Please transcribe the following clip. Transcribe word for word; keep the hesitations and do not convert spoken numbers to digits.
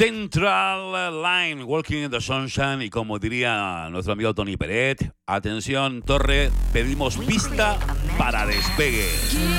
Central Line, Walking in the Sunshine, y como diría nuestro amigo Tony Peret, atención Torre, pedimos pista para despegue.